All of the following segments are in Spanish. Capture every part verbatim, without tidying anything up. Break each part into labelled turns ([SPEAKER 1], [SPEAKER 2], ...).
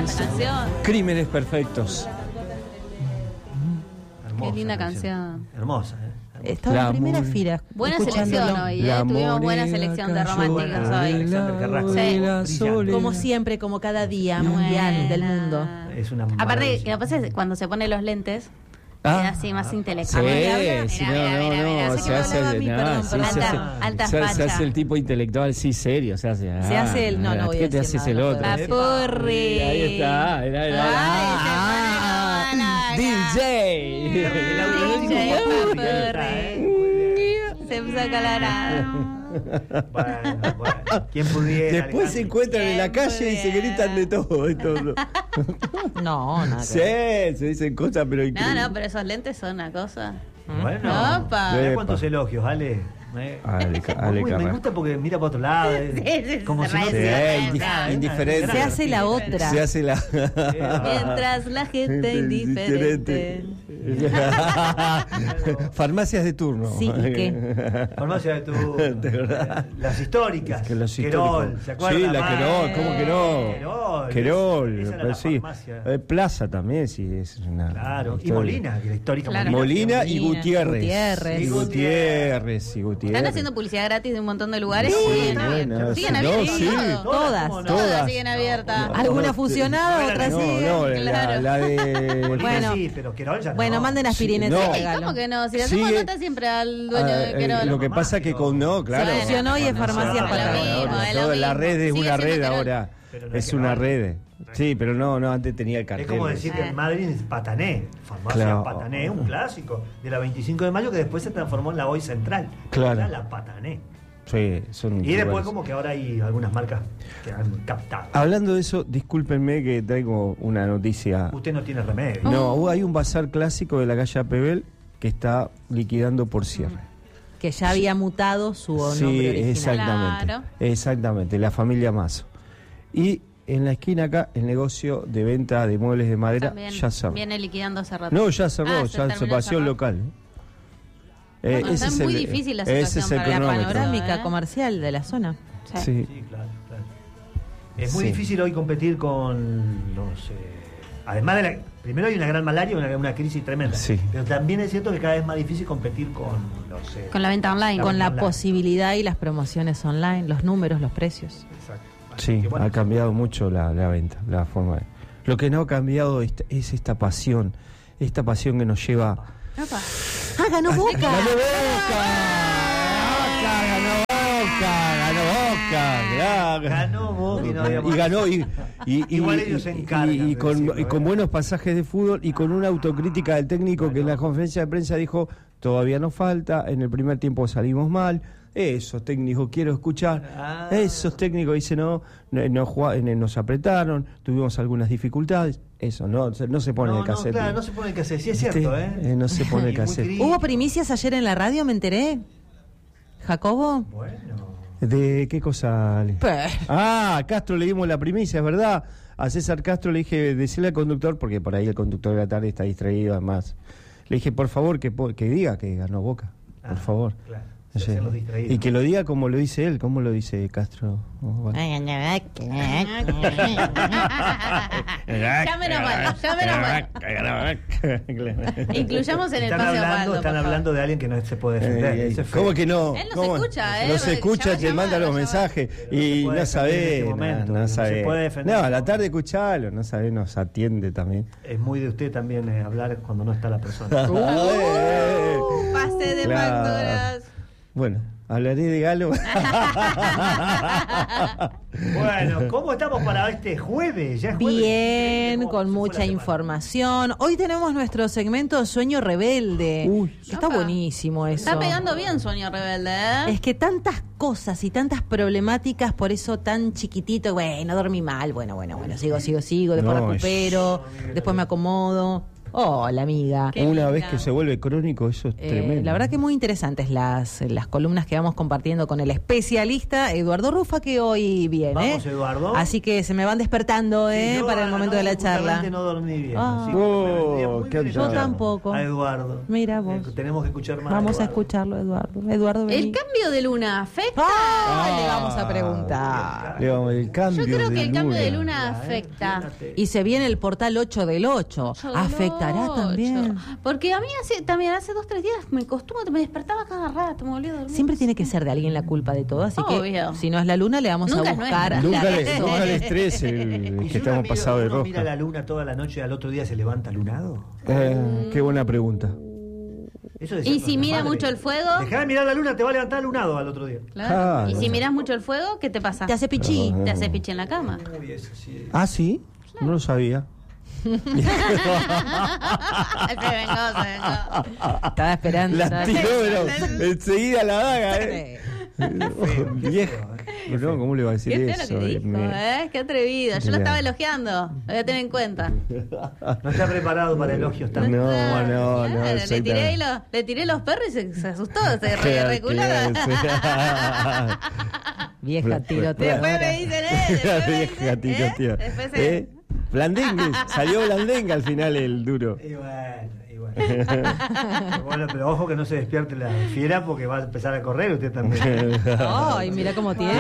[SPEAKER 1] esa canción.
[SPEAKER 2] Crímenes perfectos.
[SPEAKER 1] Hermosa Qué linda canción. canción.
[SPEAKER 3] Hermosa, ¿eh?
[SPEAKER 4] Estaba en primera fila.
[SPEAKER 1] Buena selección hoy, ¿eh? Tuvimos buena selección de románticos hoy.
[SPEAKER 4] Sí. Como siempre, como cada día mundial buena. Del mundo.
[SPEAKER 3] Es una
[SPEAKER 1] Aparte, lo que pasa es cuando se pone los lentes,
[SPEAKER 2] Ah.
[SPEAKER 1] queda así más intelectual.
[SPEAKER 2] Sí, sí, no, no, no, se hace,
[SPEAKER 1] alta
[SPEAKER 2] se
[SPEAKER 1] facha.
[SPEAKER 2] hace el tipo intelectual, sí, serio, se hace.
[SPEAKER 4] Se hace el, no, no voy a
[SPEAKER 2] ¿Qué te
[SPEAKER 4] decir
[SPEAKER 2] haces
[SPEAKER 4] nada,
[SPEAKER 2] el otro?
[SPEAKER 1] Papurri.
[SPEAKER 2] Ahí está, mirá, mirá.
[SPEAKER 1] Ay,
[SPEAKER 2] D J.
[SPEAKER 1] Se saca la grada.
[SPEAKER 3] Bueno, bueno. ¿Quién pudiera?
[SPEAKER 2] Después
[SPEAKER 3] Alejandro?
[SPEAKER 2] se encuentran en la calle
[SPEAKER 1] pudiera?
[SPEAKER 2] y se gritan de todo. De todo.
[SPEAKER 4] No, nada.
[SPEAKER 2] Sí, se dicen cosas, pero
[SPEAKER 1] No,
[SPEAKER 2] increíbles.
[SPEAKER 1] no, pero esos lentes son una cosa.
[SPEAKER 3] Bueno,
[SPEAKER 1] Opa.
[SPEAKER 3] mirá cuántos elogios, Ale. Eh,
[SPEAKER 2] Ale, Ale
[SPEAKER 3] Muy- me
[SPEAKER 2] Carrasco.
[SPEAKER 3] gusta porque mira para otro lado. eh,
[SPEAKER 1] Sí, sí,
[SPEAKER 3] como
[SPEAKER 1] se
[SPEAKER 3] si no
[SPEAKER 1] re-
[SPEAKER 2] Sí,
[SPEAKER 3] te-
[SPEAKER 2] indi- indiferente.
[SPEAKER 4] Se hace la otra.
[SPEAKER 2] Se hace la.
[SPEAKER 1] Mientras la gente indiferente.
[SPEAKER 2] Farmacias de turno.
[SPEAKER 4] Sí, ¿y qué?
[SPEAKER 3] Farmacia de tu.
[SPEAKER 2] De verdad.
[SPEAKER 3] Las históricas.
[SPEAKER 2] Es que los
[SPEAKER 3] Querol,
[SPEAKER 2] históricos.
[SPEAKER 3] ¿se acuerdan?
[SPEAKER 2] Sí, la
[SPEAKER 3] Ah,
[SPEAKER 2] Querol, ¿cómo que no?
[SPEAKER 3] Querol.
[SPEAKER 2] Querol,
[SPEAKER 3] Esa era
[SPEAKER 2] pero
[SPEAKER 3] la
[SPEAKER 2] sí.
[SPEAKER 3] farmacia.
[SPEAKER 2] Eh, Plaza también, sí, es una.
[SPEAKER 3] Claro. Y
[SPEAKER 2] historia.
[SPEAKER 3] Molina, que la histórica
[SPEAKER 1] Claro.
[SPEAKER 2] Molina y
[SPEAKER 1] Molina.
[SPEAKER 2] Gutiérrez.
[SPEAKER 4] Gutiérrez.
[SPEAKER 2] Y Gutiérrez, y Gutiérrez.
[SPEAKER 1] Están haciendo publicidad gratis de un montón de lugares.
[SPEAKER 2] Sí,
[SPEAKER 1] siguen
[SPEAKER 2] bueno,
[SPEAKER 1] abiertas. Siguen
[SPEAKER 2] no,
[SPEAKER 1] abiertas.
[SPEAKER 2] sí.
[SPEAKER 1] Todo.
[SPEAKER 4] Todas.
[SPEAKER 3] ¿cómo no?
[SPEAKER 1] Todas
[SPEAKER 2] Todas.
[SPEAKER 1] siguen abiertas.
[SPEAKER 2] No,
[SPEAKER 4] Alguna
[SPEAKER 2] no,
[SPEAKER 4] fusionada,
[SPEAKER 3] no,
[SPEAKER 4] otra
[SPEAKER 2] No,
[SPEAKER 4] sigue.
[SPEAKER 2] no, la,
[SPEAKER 1] Claro.
[SPEAKER 2] la de.
[SPEAKER 3] Molina
[SPEAKER 4] Bueno.
[SPEAKER 3] sí, pero Querol ya no.
[SPEAKER 4] Bueno, manden aspirina.
[SPEAKER 2] Sí, no.
[SPEAKER 1] Ay, ¿cómo que no? Si le hacemos
[SPEAKER 2] Sigue-
[SPEAKER 1] nota siempre al dueño
[SPEAKER 2] Ah,
[SPEAKER 1] de
[SPEAKER 2] eh,
[SPEAKER 1] Querol.
[SPEAKER 2] lo que pasa que con no, claro.
[SPEAKER 1] Se
[SPEAKER 4] fusionó y es farmacias
[SPEAKER 3] Ah,
[SPEAKER 4] para
[SPEAKER 3] es lo mismo,
[SPEAKER 2] ahora,
[SPEAKER 1] es lo
[SPEAKER 2] todo- La
[SPEAKER 1] mismo.
[SPEAKER 2] red es
[SPEAKER 1] Sigue
[SPEAKER 2] una
[SPEAKER 1] siendo
[SPEAKER 2] red
[SPEAKER 1] Querol.
[SPEAKER 2] ahora.
[SPEAKER 3] Pero no
[SPEAKER 2] Es
[SPEAKER 3] es
[SPEAKER 2] una
[SPEAKER 3] Querol.
[SPEAKER 2] red. Sí, pero no, no, antes tenía el cartel.
[SPEAKER 3] Es como decir que
[SPEAKER 1] Ah.
[SPEAKER 3] en Madrid es Patané, farmacia
[SPEAKER 2] Claro.
[SPEAKER 3] Patané, un clásico de la veinticinco de mayo que después se transformó en la Hoy Central.
[SPEAKER 2] Claro.
[SPEAKER 3] Era la Patané.
[SPEAKER 2] Sí, son
[SPEAKER 3] Y después
[SPEAKER 2] iguales.
[SPEAKER 3] como que ahora hay algunas marcas que han captado.
[SPEAKER 2] Hablando de eso, discúlpenme que traigo una noticia.
[SPEAKER 3] Usted no tiene remedio.
[SPEAKER 2] No, hay un bazar clásico de la calle Apebel que está liquidando por cierre.
[SPEAKER 4] Que ya había mutado su nombre
[SPEAKER 2] Sí,
[SPEAKER 4] original.
[SPEAKER 2] exactamente.
[SPEAKER 1] Claro.
[SPEAKER 2] Exactamente, la familia Mazo. Y en la esquina acá, el negocio de venta de muebles de madera
[SPEAKER 1] También
[SPEAKER 2] ya cerró.
[SPEAKER 1] viene liquidando hace rato.
[SPEAKER 2] No, ya cerró,
[SPEAKER 1] Ah,
[SPEAKER 2] ya se
[SPEAKER 1] terminó
[SPEAKER 2] pasó
[SPEAKER 1] de
[SPEAKER 2] el
[SPEAKER 1] cerrar.
[SPEAKER 2] local. Eh,
[SPEAKER 1] Bueno, está muy difícil la
[SPEAKER 2] ese
[SPEAKER 1] situación
[SPEAKER 2] es el
[SPEAKER 1] para la
[SPEAKER 4] La
[SPEAKER 2] cronómetro.
[SPEAKER 4] panorámica
[SPEAKER 1] ¿eh?
[SPEAKER 4] comercial de la zona.
[SPEAKER 1] Sí.
[SPEAKER 2] Sí.
[SPEAKER 3] Sí, claro, claro. Es muy
[SPEAKER 2] Sí.
[SPEAKER 3] difícil hoy competir con los... eh, además de la... Primero hay una gran malaria, una, una crisis tremenda.
[SPEAKER 2] Sí.
[SPEAKER 3] Pero también es cierto que cada vez es más difícil competir con los... eh,
[SPEAKER 1] Con la venta online.
[SPEAKER 3] La
[SPEAKER 4] Con la
[SPEAKER 3] online.
[SPEAKER 4] posibilidad y las promociones online, los números, los precios.
[SPEAKER 3] Exacto. Así
[SPEAKER 2] Sí,
[SPEAKER 3] que, bueno,
[SPEAKER 2] ha cambiado mucho la, la venta, la forma de... Lo que no ha cambiado es, es esta pasión, esta pasión que nos lleva...
[SPEAKER 1] Opa.
[SPEAKER 4] ¡Ah, ganó Boca!
[SPEAKER 2] ¡Ganó Boca! ¡Boca! ¡Ganó Boca! ¡Ganó Boca! ¡Ganó!
[SPEAKER 3] Ganó Boca y no habíamos-
[SPEAKER 2] Y ganó y, y, y-
[SPEAKER 3] Igual
[SPEAKER 2] y-
[SPEAKER 3] ellos se
[SPEAKER 2] y-
[SPEAKER 3] encargan
[SPEAKER 2] y
[SPEAKER 3] de
[SPEAKER 2] con,
[SPEAKER 3] decirlo,
[SPEAKER 2] y con
[SPEAKER 3] ¿eh?
[SPEAKER 2] buenos pasajes de fútbol y con una autocrítica del técnico que en la conferencia de prensa dijo todavía nos falta, en el primer tiempo salimos mal. Esos técnicos quiero escuchar.
[SPEAKER 3] Ah.
[SPEAKER 2] Esos técnicos dicen no, no, no jugá- eh, nos apretaron, tuvimos algunas dificultades. Eso no, se- no se pone
[SPEAKER 3] no,
[SPEAKER 2] de cassette.
[SPEAKER 3] No, claro, no se pone el cassette, sí es
[SPEAKER 2] ¿Viste?
[SPEAKER 3] cierto, ¿eh?
[SPEAKER 2] Eh, no se pone
[SPEAKER 3] Y muy
[SPEAKER 2] cassette.
[SPEAKER 3] crítico.
[SPEAKER 4] ¿Hubo primicias ayer en la radio? Me enteré. ¿Jacobo?
[SPEAKER 3] Bueno.
[SPEAKER 2] ¿De qué cosa, Ale?
[SPEAKER 4] Pe-
[SPEAKER 2] Ah, a Castro le dimos la primicia, es verdad. A César Castro le dije, decirle al conductor, porque por ahí el conductor de la tarde está distraído además. Le dije, por favor, que, po- que diga que ganó Boca. Por
[SPEAKER 3] Ah,
[SPEAKER 2] favor.
[SPEAKER 3] Claro.
[SPEAKER 2] Sí.
[SPEAKER 3] Se hacen los distraídos.
[SPEAKER 2] Y que lo diga como lo dice él, ¿cómo lo dice Castro? Oh, bueno.
[SPEAKER 1] Ya menos mal, ya menos mal. Incluyamos en el
[SPEAKER 3] Están
[SPEAKER 1] pase a
[SPEAKER 3] hablando,
[SPEAKER 1] Osvaldo,
[SPEAKER 3] están
[SPEAKER 1] por
[SPEAKER 3] hablando
[SPEAKER 1] favor.
[SPEAKER 3] de alguien que no se puede defender.
[SPEAKER 2] Eh, eh,
[SPEAKER 3] Eso es feo.
[SPEAKER 2] ¿Cómo que no?
[SPEAKER 1] Él no se
[SPEAKER 2] ¿Cómo?
[SPEAKER 1] escucha, ¿eh?
[SPEAKER 2] No se escucha,
[SPEAKER 1] Ya va a
[SPEAKER 2] te
[SPEAKER 1] llamar,
[SPEAKER 2] manda
[SPEAKER 1] va a
[SPEAKER 2] los
[SPEAKER 1] llamar.
[SPEAKER 2] mensajes
[SPEAKER 3] Pero no se
[SPEAKER 2] y
[SPEAKER 3] puede
[SPEAKER 2] no
[SPEAKER 3] defender en
[SPEAKER 2] sabe,
[SPEAKER 3] este
[SPEAKER 2] no,
[SPEAKER 3] momento,
[SPEAKER 2] no
[SPEAKER 3] no se
[SPEAKER 2] sabe.
[SPEAKER 3] puede defender
[SPEAKER 2] No,
[SPEAKER 3] en
[SPEAKER 2] a la
[SPEAKER 3] este
[SPEAKER 2] tarde escuchalo, no sabe, nos atiende también.
[SPEAKER 3] Es muy de usted también eh, hablar cuando no está la persona.
[SPEAKER 1] Uh, pase de
[SPEAKER 2] Claro.
[SPEAKER 1] facturas.
[SPEAKER 2] Bueno, hablaré de Galo.
[SPEAKER 3] Bueno, ¿cómo estamos para este jueves? Ya es jueves.
[SPEAKER 4] Bien,
[SPEAKER 3] ¿Cómo
[SPEAKER 4] con
[SPEAKER 3] se fue
[SPEAKER 4] mucha
[SPEAKER 3] la semana?
[SPEAKER 4] información. Hoy tenemos nuestro segmento Sueño Rebelde.
[SPEAKER 2] Uy.
[SPEAKER 4] Está
[SPEAKER 1] Opa.
[SPEAKER 4] buenísimo eso.
[SPEAKER 1] Está pegando bien Sueño Rebelde, ¿eh?
[SPEAKER 4] Es que tantas cosas y tantas problemáticas, por eso tan chiquitito, bueno, dormí mal, bueno, bueno, bueno, sigo, sigo, sigo, después
[SPEAKER 2] No,
[SPEAKER 4] recupero, después me acomodo. Hola, amiga.
[SPEAKER 1] Qué
[SPEAKER 2] Una
[SPEAKER 1] linda.
[SPEAKER 2] vez que se vuelve crónico, eso es
[SPEAKER 4] Eh,
[SPEAKER 2] tremendo.
[SPEAKER 4] la verdad que muy interesantes las, las columnas que vamos compartiendo con el especialista Eduardo Rufa, que hoy viene.
[SPEAKER 3] Vamos, Eduardo.
[SPEAKER 4] Así que se me van despertando
[SPEAKER 3] Sí,
[SPEAKER 4] eh,
[SPEAKER 3] yo
[SPEAKER 4] para el momento de la
[SPEAKER 3] justamente
[SPEAKER 4] charla.
[SPEAKER 3] no dormí bien.
[SPEAKER 4] Ah.
[SPEAKER 3] así que
[SPEAKER 2] Oh,
[SPEAKER 3] me vendría muy
[SPEAKER 2] qué
[SPEAKER 3] bien
[SPEAKER 2] Yo
[SPEAKER 3] escuchar
[SPEAKER 4] tampoco.
[SPEAKER 3] A Eduardo.
[SPEAKER 4] Mira vos.
[SPEAKER 3] Eh, tenemos que escuchar más.
[SPEAKER 4] Vamos a
[SPEAKER 3] Eduardo.
[SPEAKER 4] escucharlo, Eduardo. Eduardo, vení.
[SPEAKER 1] ¿El cambio de luna afecta?
[SPEAKER 4] ¡Ah! Le vamos a preguntar.
[SPEAKER 2] Le vamos, el cambio
[SPEAKER 1] Yo creo
[SPEAKER 2] de
[SPEAKER 1] que el cambio de
[SPEAKER 2] luna.
[SPEAKER 1] luna
[SPEAKER 3] Ya, eh,
[SPEAKER 1] afecta.
[SPEAKER 3] fíjate.
[SPEAKER 4] Y se viene el portal ocho del ocho.
[SPEAKER 1] Ocho del
[SPEAKER 4] ¿Afectará
[SPEAKER 1] ocho.
[SPEAKER 4] también?
[SPEAKER 1] Porque a mí hace, también hace dos, tres días me costó, me despertaba cada rato, me volvía a dormir.
[SPEAKER 4] Siempre tiene que ser de alguien la culpa de todo, así
[SPEAKER 1] Obvio.
[SPEAKER 4] que si no es la luna le vamos
[SPEAKER 1] Nunca
[SPEAKER 4] a
[SPEAKER 1] es
[SPEAKER 4] buscar.
[SPEAKER 1] nuestra.
[SPEAKER 2] Nunca
[SPEAKER 4] la
[SPEAKER 2] le,
[SPEAKER 4] razón.
[SPEAKER 2] nunca le estrese el, el
[SPEAKER 3] ¿Y
[SPEAKER 2] que
[SPEAKER 3] si uno
[SPEAKER 2] estamos
[SPEAKER 3] mira-
[SPEAKER 2] pasados de
[SPEAKER 3] uno
[SPEAKER 2] roja.
[SPEAKER 3] mira la luna toda la noche y al otro día se levanta lunado?
[SPEAKER 2] Eh, qué buena pregunta.
[SPEAKER 3] Eso decía
[SPEAKER 1] Y si
[SPEAKER 3] nuestra
[SPEAKER 1] mira
[SPEAKER 3] madre.
[SPEAKER 1] mucho el fuego.
[SPEAKER 3] Dejá de mirar la luna, te va a levantar lunado al otro día.
[SPEAKER 1] Claro.
[SPEAKER 2] Ah,
[SPEAKER 1] y
[SPEAKER 2] no.
[SPEAKER 1] si miras mucho el fuego, ¿qué te pasa?
[SPEAKER 4] Te hace pichí.
[SPEAKER 1] Te hace pichi en la cama.
[SPEAKER 3] Uy, eso sí.
[SPEAKER 2] Ah, sí, no lo sabía.
[SPEAKER 1] se vengó, se vengó.
[SPEAKER 4] Estaba esperando.
[SPEAKER 2] La
[SPEAKER 4] ¿sabes?
[SPEAKER 2] tiró, pero enseguida la daga, ¿eh?
[SPEAKER 3] feo, qué
[SPEAKER 2] Vieja.
[SPEAKER 3] feo, ¿eh?
[SPEAKER 2] No, ¿cómo le va a decir
[SPEAKER 1] Qué feo
[SPEAKER 2] eso?
[SPEAKER 1] lo que dijo,
[SPEAKER 2] Me-
[SPEAKER 1] ¿eh? Qué atrevido. Yo lo
[SPEAKER 2] Mira.
[SPEAKER 1] estaba elogiando. Lo voy a tener en cuenta.
[SPEAKER 3] No está preparado para elogios tan.
[SPEAKER 2] No,
[SPEAKER 1] Claro,
[SPEAKER 2] no, no,
[SPEAKER 1] claro,
[SPEAKER 2] soy
[SPEAKER 1] le, tiré
[SPEAKER 2] tan-
[SPEAKER 1] y lo- le tiré los perros y se, se asustó, se re-
[SPEAKER 2] Claro,
[SPEAKER 1] reculaba.
[SPEAKER 2] claro,
[SPEAKER 4] Vieja tiroteadora.
[SPEAKER 1] Después me dicen, eh.
[SPEAKER 2] sí.
[SPEAKER 1] Después me
[SPEAKER 2] Vieja
[SPEAKER 1] dicen,
[SPEAKER 2] tiroteo.
[SPEAKER 1] ¿eh? Después se...
[SPEAKER 2] ¿Eh? Blandengue, salió Blandengue al final el duro.
[SPEAKER 3] Y bueno, y bueno. Pero bueno, pero ojo que no se despierte la fiera porque va a empezar a correr usted también.
[SPEAKER 4] Ay, mira cómo tiene.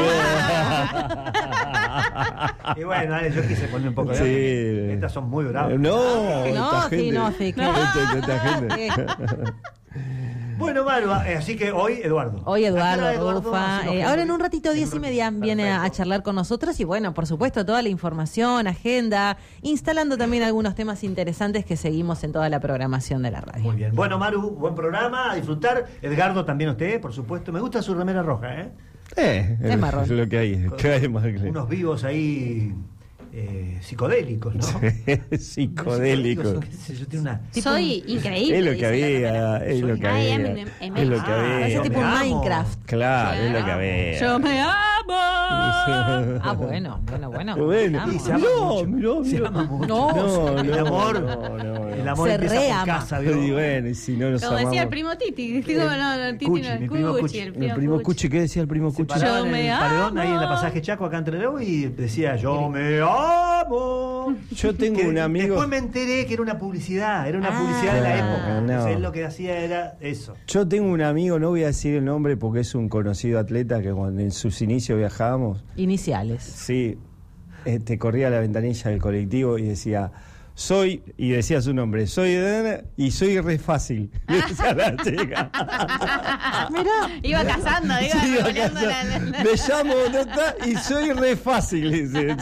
[SPEAKER 3] Y bueno, dale, yo quise poner un poco de
[SPEAKER 2] Sí.
[SPEAKER 3] orden. Estas son muy bravas.
[SPEAKER 2] No,
[SPEAKER 4] No,
[SPEAKER 2] esta
[SPEAKER 4] sí,
[SPEAKER 2] gente-
[SPEAKER 4] no, sí, claro.
[SPEAKER 2] esta- esta gente.
[SPEAKER 3] Bueno, Maru, eh, así que hoy Eduardo.
[SPEAKER 4] Hoy Eduardo,
[SPEAKER 3] Acá Eduardo,
[SPEAKER 4] Rufa.
[SPEAKER 3] así nos
[SPEAKER 4] Eh, ahora en un
[SPEAKER 3] quedamos.
[SPEAKER 4] ratito, diez y media, viene a, a
[SPEAKER 3] Perfecto.
[SPEAKER 4] charlar con nosotros y bueno, por supuesto, toda la información, agenda, instalando también algunos temas interesantes que seguimos en toda la programación de la radio.
[SPEAKER 3] Muy bien. Bueno, Maru, buen programa, a disfrutar. Edgardo también usted, por supuesto. Me gusta su remera roja, ¿eh?
[SPEAKER 2] Eh,
[SPEAKER 4] Es marrón.
[SPEAKER 2] es lo que hay.
[SPEAKER 3] Con
[SPEAKER 2] ¿Qué hay más que-
[SPEAKER 3] unos vivos ahí eh, psicodélicos, ¿no?
[SPEAKER 2] Psicodélico.
[SPEAKER 3] Son, qué sé yo, tiene una...
[SPEAKER 1] Soy increíble.
[SPEAKER 2] Es lo que
[SPEAKER 1] dice la
[SPEAKER 2] había,
[SPEAKER 1] remera.
[SPEAKER 2] es lo que
[SPEAKER 1] Ay,
[SPEAKER 2] había.
[SPEAKER 1] em- em- em-
[SPEAKER 2] Es lo que
[SPEAKER 1] ah,
[SPEAKER 2] había.
[SPEAKER 4] Ese
[SPEAKER 3] yo
[SPEAKER 4] tipo
[SPEAKER 3] me amo.
[SPEAKER 4] Minecraft.
[SPEAKER 2] Claro, es lo que había.
[SPEAKER 1] Yo me amo.
[SPEAKER 4] Ah, bueno, bueno, bueno.
[SPEAKER 2] Bueno,
[SPEAKER 4] Vamos.
[SPEAKER 3] Sí, se ama
[SPEAKER 2] miró,
[SPEAKER 3] mucho.
[SPEAKER 2] miró,
[SPEAKER 3] Se
[SPEAKER 2] miró.
[SPEAKER 3] ama mucho.
[SPEAKER 4] No,
[SPEAKER 2] No,
[SPEAKER 3] el
[SPEAKER 2] no,
[SPEAKER 3] amor,
[SPEAKER 2] no, no,
[SPEAKER 3] el
[SPEAKER 2] no.
[SPEAKER 3] amor
[SPEAKER 4] Se
[SPEAKER 3] empieza
[SPEAKER 4] reama.
[SPEAKER 3] por casa, ¿vio?
[SPEAKER 2] Y bueno, y si no nos
[SPEAKER 1] Como decía el
[SPEAKER 2] amamos.
[SPEAKER 1] primo Titi. Digo, no, no, Titi
[SPEAKER 3] Cuchi,
[SPEAKER 1] no,
[SPEAKER 3] mi primo
[SPEAKER 1] Cuchi,
[SPEAKER 3] Cuchi.
[SPEAKER 1] el
[SPEAKER 2] El
[SPEAKER 1] primo,
[SPEAKER 2] primo
[SPEAKER 1] Cuchi.
[SPEAKER 2] Cuchi, ¿qué decía el primo
[SPEAKER 3] Se
[SPEAKER 2] Cuchi?
[SPEAKER 3] paraban
[SPEAKER 1] Yo
[SPEAKER 3] en
[SPEAKER 1] me
[SPEAKER 3] el paredón ahí en la
[SPEAKER 1] amo.
[SPEAKER 3] pasaje Chaco acá entre León y decía yo me amo.
[SPEAKER 2] Yo tengo
[SPEAKER 3] Que
[SPEAKER 2] un amigo.
[SPEAKER 3] Después me enteré que era una publicidad, era una
[SPEAKER 4] Ah,
[SPEAKER 3] publicidad de la época.
[SPEAKER 2] no.
[SPEAKER 3] Entonces él lo que hacía era eso.
[SPEAKER 2] Yo tengo un amigo, no voy a decir el nombre porque es un conocido atleta que cuando en sus inicios viajábamos,
[SPEAKER 4] Iniciales.
[SPEAKER 2] sí, este, corría a la ventanilla del colectivo y decía, soy, y decía su nombre, soy de y soy re fácil. Le decía a la chica.
[SPEAKER 4] Mirá.
[SPEAKER 1] Iba cazando, iba
[SPEAKER 2] Sí, acá
[SPEAKER 1] revoleando
[SPEAKER 2] está.
[SPEAKER 1] la, la- la-
[SPEAKER 2] Me llamo tata, y soy re fácil. Dice.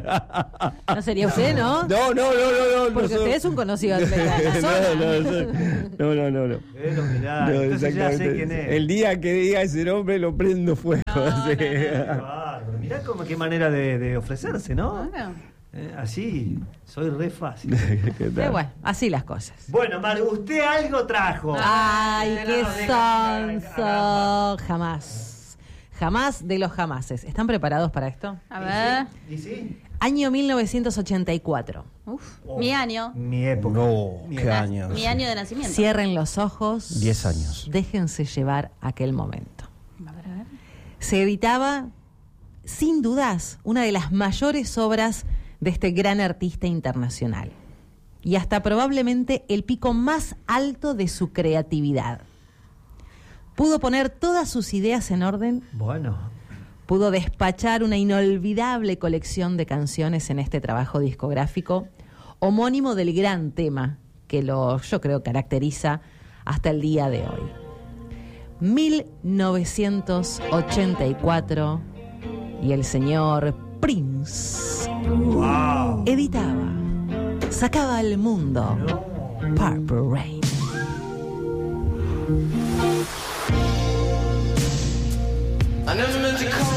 [SPEAKER 4] No sería usted, ¿no?
[SPEAKER 2] No, no, no, no, no.
[SPEAKER 4] Porque
[SPEAKER 2] no soy-
[SPEAKER 4] usted es un conocido atleta de la zona.
[SPEAKER 2] no, no, soy- no, no, no, no.
[SPEAKER 3] Pero mirá,
[SPEAKER 2] No,
[SPEAKER 3] entonces ya sé
[SPEAKER 2] exactamente.
[SPEAKER 3] quién es.
[SPEAKER 2] El día que diga ese nombre lo prendo fuego. así.
[SPEAKER 3] Qué bárbaro. Mirá cómo, qué manera de, de ofrecerse, ¿no?
[SPEAKER 1] Claro.
[SPEAKER 3] Eh, así, soy re fácil.
[SPEAKER 2] ¿Qué tal?
[SPEAKER 4] Pero bueno, así las cosas.
[SPEAKER 3] Bueno, Maru, usted algo trajo.
[SPEAKER 4] Ay,
[SPEAKER 3] No
[SPEAKER 4] qué
[SPEAKER 3] nos deja-
[SPEAKER 4] sonso. Jamás. Jamás de los jamases. ¿Están preparados para esto?
[SPEAKER 1] A ver.
[SPEAKER 3] ¿Y sí?
[SPEAKER 4] Año mil novecientos ochenta y cuatro.
[SPEAKER 1] Uf,
[SPEAKER 3] Oh,
[SPEAKER 1] mi año.
[SPEAKER 3] Mi época.
[SPEAKER 2] No,
[SPEAKER 3] Mi
[SPEAKER 2] qué
[SPEAKER 3] época.
[SPEAKER 2] años.
[SPEAKER 1] Mi año de nacimiento.
[SPEAKER 4] Cierren los ojos.
[SPEAKER 2] Diez años.
[SPEAKER 4] Déjense llevar aquel momento.
[SPEAKER 1] A ver, a ver.
[SPEAKER 4] Se editaba, sin dudas, una de las mayores obras de este gran artista internacional. Y hasta probablemente el pico más alto de su creatividad. Pudo poner todas sus ideas en orden,
[SPEAKER 3] Bueno,
[SPEAKER 4] pudo despachar una inolvidable colección de canciones en este trabajo discográfico, homónimo del gran tema que lo, yo creo, caracteriza hasta el día de hoy. mil novecientos ochenta y cuatro y el señor Prince
[SPEAKER 3] wow.
[SPEAKER 4] editaba, sacaba al mundo Purple Rain.
[SPEAKER 5] I never meant to call